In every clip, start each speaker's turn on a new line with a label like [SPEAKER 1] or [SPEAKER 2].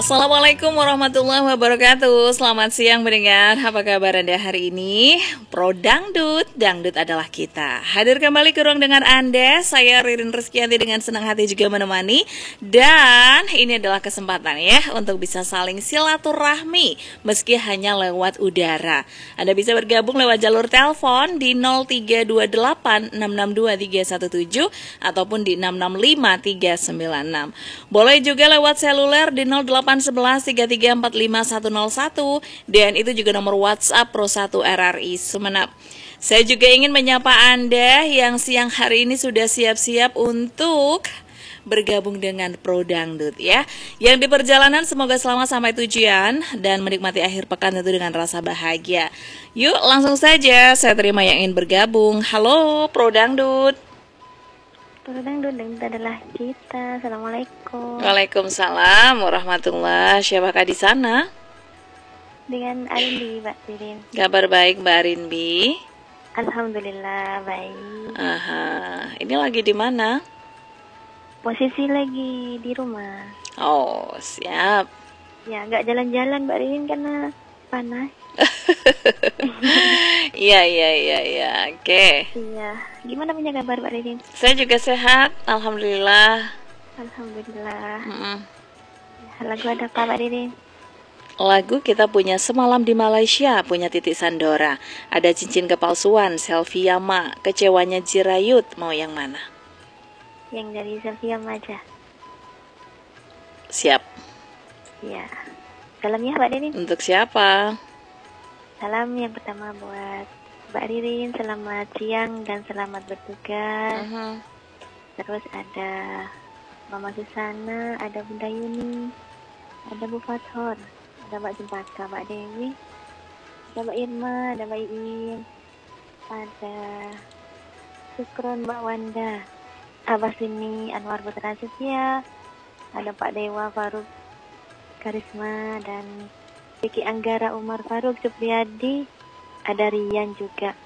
[SPEAKER 1] Assalamualaikum warahmatullahi wabarakatuh. Selamat siang mendengar. Apa kabar Anda hari ini? Pro Dangdut, Dangdut adalah kita. Hadir kembali ke ruang dengar Anda. Saya Ririn Rizkyanti dengan senang hati juga menemani. Dan ini adalah kesempatan ya untuk bisa saling silaturahmi meski hanya lewat udara. Anda bisa bergabung lewat jalur telepon di 0328662317 ataupun di 665396. Boleh juga lewat seluler di 0811-3345-101 dan itu juga nomor WhatsApp Pro 1 RRI Sumeneb. Saya juga ingin menyapa Anda yang siang hari ini sudah siap-siap untuk bergabung dengan Pro Dangdut ya. Yang di perjalanan semoga selamat sampai tujuan dan menikmati akhir pekan tentu dengan rasa bahagia. Yuk langsung saja saya terima yang ingin bergabung. Halo Pro Dangdut.
[SPEAKER 2] Pro Dangdut adalah kita. Assalamualaikum.
[SPEAKER 1] Waalaikumsalam warahmatullahi. Siapakah di sana?
[SPEAKER 2] Dengan Arinbi, Mbak Ririn.
[SPEAKER 1] Kabar baik Mbak Arinbi.
[SPEAKER 2] Alhamdulillah baik.
[SPEAKER 1] Aha, ini lagi di mana?
[SPEAKER 2] Posisi lagi di rumah.
[SPEAKER 1] Oh, siap.
[SPEAKER 2] Ya, nggak jalan-jalan Mbak Ririn karena panas.
[SPEAKER 1] Iya, oke.
[SPEAKER 2] Iya. Gimana punya kabar Mbak Ririn?
[SPEAKER 1] Saya juga sehat, alhamdulillah.
[SPEAKER 2] Alhamdulillah.
[SPEAKER 1] Mm-mm.
[SPEAKER 2] Lagu ada apa Mbak Ririn?
[SPEAKER 1] Lagu kita punya Semalam di Malaysia, punya Titik Sandora. Ada Cincin Kepalsuan, Selfie Yama, Kecewanya Jirayut, mau yang mana?
[SPEAKER 2] Yang dari Sylvia Maja.
[SPEAKER 1] Siap.
[SPEAKER 2] Iya. Salam ya Mbak Ririn.
[SPEAKER 1] Untuk siapa?
[SPEAKER 2] Salam yang pertama buat Mbak Ririn, selamat siang dan selamat bertugas. Terus ada Mama Susana, ada Bunda Yuni, ada Bu Fathor, ada Mbak Jempaka, Mbak Dewi, ada Mbak Irma, ada Mbak Iin, ada Sukron, Mbak Wanda, Abah Sini, Anwar Putra Setia, ada Pak Dewa, Faruk Karisma, dan Vicky Anggara, Umar Faruk, Supriyadi, ada Rian juga,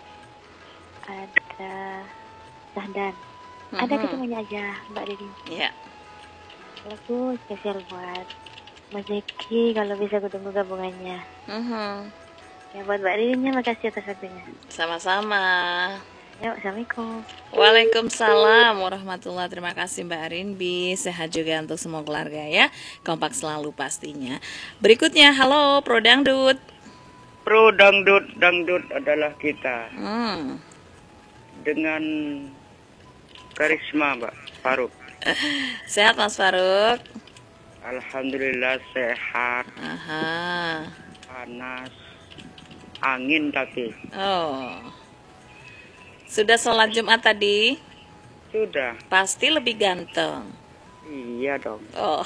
[SPEAKER 2] ada Sahdan. Ada ketemunya aja Mbak Ririn.
[SPEAKER 1] Iya.
[SPEAKER 2] Lagu spesial buat Mas Zeki, kalau bisa ketemu gabungannya. Ya buat Mbak Ririnnya, makasih atas waktunya.
[SPEAKER 1] Sama-sama.
[SPEAKER 2] Yuk, Assalamualaikum.
[SPEAKER 1] Waalaikumsalam warahmatullahi. Terima kasih Mbak Arinbi. Sehat juga untuk semua keluarga ya. Kompak selalu pastinya. Berikutnya, halo Pro Dangdut.
[SPEAKER 3] Pro Dangdut, Dangdut adalah kita. Dengan karisma Mbak Faruk.
[SPEAKER 1] Sehat Mas Faruk?
[SPEAKER 3] Alhamdulillah sehat.
[SPEAKER 1] Aha.
[SPEAKER 3] Panas. Angin tapi.
[SPEAKER 1] Oh. Sudah sholat Jumat tadi?
[SPEAKER 3] Sudah.
[SPEAKER 1] Pasti lebih ganteng.
[SPEAKER 3] Iya dong.
[SPEAKER 1] Oh.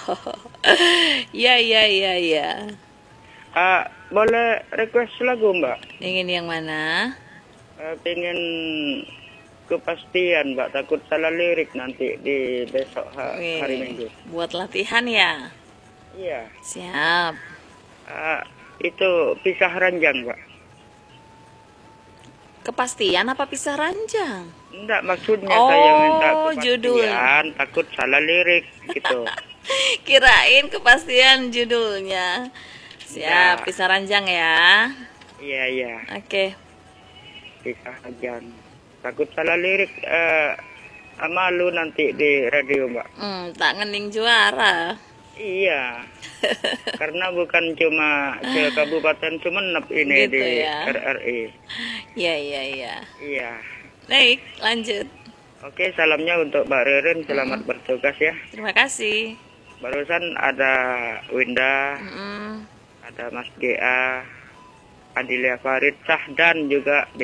[SPEAKER 1] Iya.
[SPEAKER 3] Boleh request lagu Mbak?
[SPEAKER 1] Ingin yang mana?
[SPEAKER 3] Pengen kepastian Mbak, takut salah lirik nanti di besok hari Minggu.
[SPEAKER 1] Buat latihan ya?
[SPEAKER 3] Iya.
[SPEAKER 1] Siap.
[SPEAKER 3] Itu Pisah Ranjang Mbak.
[SPEAKER 1] Kepastian apa pisah ranjang?
[SPEAKER 3] Enggak, maksudnya saya minta kepastian,
[SPEAKER 1] judul.
[SPEAKER 3] takut salah lirik gitu.
[SPEAKER 1] Kirain kepastian judulnya. Siap, pisah ranjang ya.
[SPEAKER 3] Iya.
[SPEAKER 1] Oke.
[SPEAKER 3] Pisah Ranjang. Takut salah lirik, malu nanti di radio Mbak.
[SPEAKER 1] Tak ngening juara.
[SPEAKER 3] Iya. Karena bukan cuma ke Kabupaten Sumeneb ini
[SPEAKER 1] gitu
[SPEAKER 3] di
[SPEAKER 1] ya.
[SPEAKER 3] RRI.
[SPEAKER 1] Iya.
[SPEAKER 3] Iya.
[SPEAKER 1] Baik, lanjut.
[SPEAKER 3] Oke, salamnya untuk Mbak Ririn, selamat bertugas ya.
[SPEAKER 1] Terima kasih.
[SPEAKER 3] Barusan ada Winda, ada Mas GA, Adilia Farid, Sahdan juga